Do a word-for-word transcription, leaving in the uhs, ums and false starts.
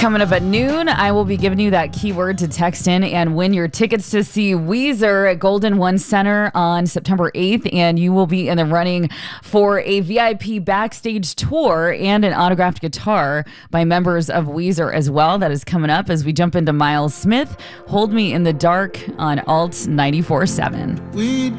Coming up at noon, I will be giving you that keyword to text in and win your tickets to see Weezer at Golden One Center on September eighth. And you will be in the running for a V I P backstage tour and an autographed guitar by members of Weezer as well. That is coming up as we jump into Miles Smith, Hold Me in the Dark on Alt ninety-four point seven.